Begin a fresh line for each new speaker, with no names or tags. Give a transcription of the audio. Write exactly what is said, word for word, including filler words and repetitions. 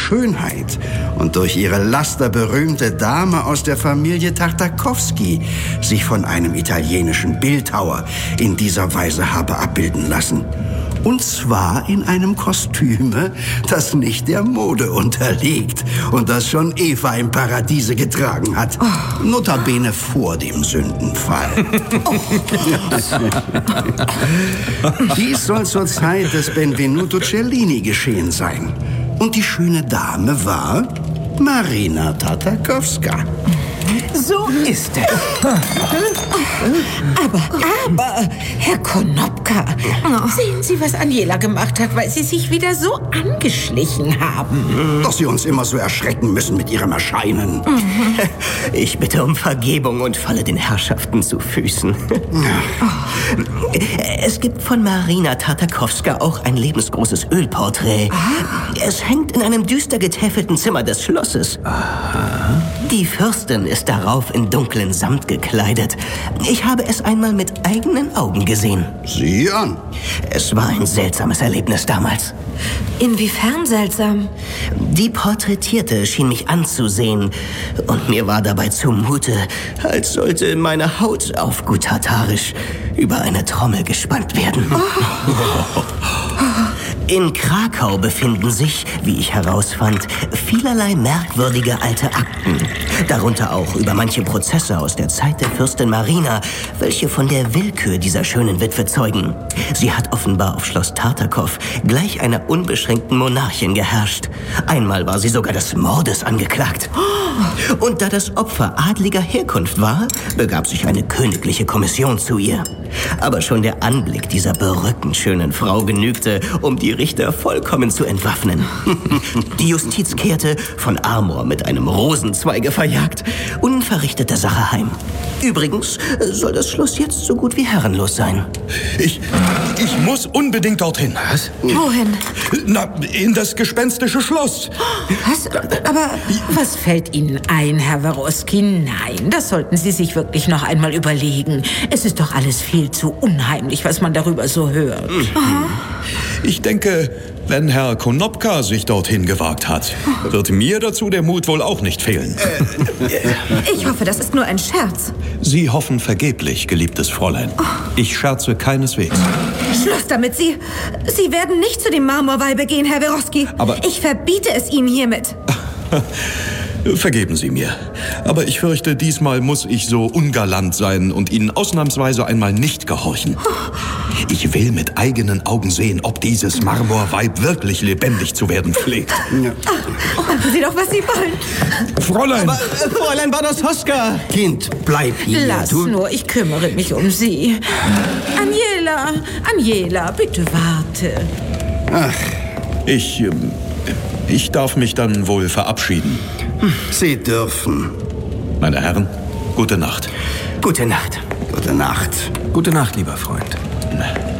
Schönheit und durch ihre Laster berühmte Dame aus der Familie Tartakowski sich von einem italienischen Bildhauer in dieser Weise habe abbilden lassen. Und zwar in einem Kostüme, das nicht der Mode unterliegt und das schon Eva im Paradiese getragen hat. Oh. Notabene vor dem Sündenfall. Oh. Dies soll zur Zeit des Benvenuto Cellini geschehen sein. Und die schöne Dame war Marina Tartakowska.
So ist es.
Aber, aber, Herr Konopka, sehen Sie, was Aniela gemacht hat, weil Sie sich wieder so angeschlichen haben.
Dass Sie uns immer so erschrecken müssen mit Ihrem Erscheinen.
Ich bitte um Vergebung und falle den Herrschaften zu Füßen. Es gibt von Marina Tartakowska auch ein lebensgroßes Ölporträt. Es hängt in einem düster getäfelten Zimmer des Schlosses. Die Fürstin ist darauf in dunklen Samt gekleidet. Ich habe es einmal mit eigenen Augen gesehen.
Sieh an.
Es war ein seltsames Erlebnis damals.
Inwiefern seltsam?
Die Porträtierte schien mich anzusehen und mir war dabei zumute, als sollte meine Haut auf gut Tartarisch über eine Trommel gespannt werden. Oh. In Krakau befinden sich, wie ich herausfand, vielerlei merkwürdige alte Akten. Darunter auch über manche Prozesse aus der Zeit der Fürstin Marina, welche von der Willkür dieser schönen Witwe zeugen. Sie hat offenbar auf Schloss Tartakow gleich einer unbeschränkten Monarchin geherrscht. Einmal war sie sogar des Mordes angeklagt. Und da das Opfer adliger Herkunft war, begab sich eine königliche Kommission zu ihr. Aber schon der Anblick dieser berückend schönen Frau genügte, um die Richter vollkommen zu entwaffnen. Die Justiz kehrte, von Amor mit einem Rosenzweige verjagt, unverrichteter Sache heim. Übrigens soll das Schloss jetzt so gut wie herrenlos sein.
Ich, ich muss unbedingt dorthin.
Was? Wohin?
Na, in das gespenstische Schloss.
Was? Aber was fällt Ihnen ein, Herr Weroski? Nein, das sollten Sie sich wirklich noch einmal überlegen. Es ist doch alles viel zu unheimlich, was man darüber so hört.
Mhm. Ich denke, wenn Herr Konopka sich dorthin gewagt hat, wird mir dazu der Mut wohl auch nicht fehlen.
Ich hoffe, das ist nur ein Scherz.
Sie hoffen vergeblich, geliebtes Fräulein. Ich scherze keineswegs.
Schluss damit, Sie... Sie werden nicht zu dem Marmorweibe gehen, Herr Weroski.
Aber...
Ich verbiete es Ihnen hiermit.
Vergeben Sie mir. Aber ich fürchte, diesmal muss ich so ungalant sein und Ihnen ausnahmsweise einmal nicht gehorchen. Ich will mit eigenen Augen sehen, ob dieses Marmorweib wirklich lebendig zu werden pflegt.
Ja. Oh, machen Sie doch, was Sie wollen.
Fräulein!
Aber äh, Fräulein Banoszowska!
Kind, bleib hier.
Lass
du...
nur, ich kümmere mich um Sie. Aniela, Aniela, bitte warte.
Ach, ich... Ähm, ich darf mich dann wohl verabschieden.
Sie dürfen.
Meine Herren, gute Nacht.
Gute Nacht.
Gute Nacht.
Gute Nacht, lieber Freund.